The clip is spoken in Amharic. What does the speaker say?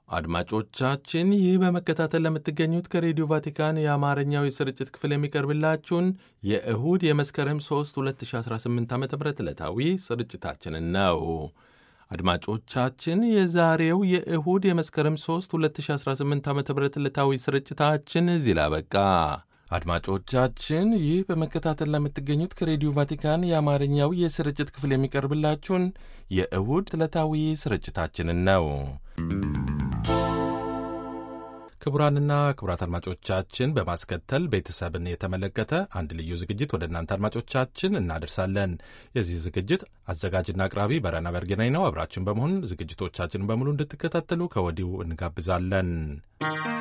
አድማጮቻችን ይህ በመከታተል ለምትገኙት ከሬዲዮ ቫቲካን የአማርኛው የስርጭት ክፍል የሚቀርብላችሁን የእሁድ የመስከረም 3 2018 ዓ ም ዕለታዊ ስርጭታችንን ነው። አድማጮቻችን የዛሬው የእሁድ የመስከረም 3 2018 ዓ ም ዕለታዊ ስርጭታችን እዚህ ላይ አበቃ። አድማጮቻችን ይህ በመከታተል ለምትገኙት ከሬዲዮ ቫቲካን የአማርኛው የስርጭት ክፍል የሚቀርብላችሁን የእሁድ ዕለታዊ ስርጭታችንን ነው። ክቡራንና ክቡራት አድማጮቻችን በማስከተል ቤተሰብን የተመለከተ አንድ ልዩ ዝግጅት ወደ እናንተ አድማጮቻችን እናደርሳለን። የዚህ ዝግጅት አዘጋጅና አቅራቢ በረና በርጌናኝ ነው። አብራችን በመሆን ዝግጅቶቻችን በሙሉ እንድትከታተሉ ከወዲሁ እንጋብዛለን።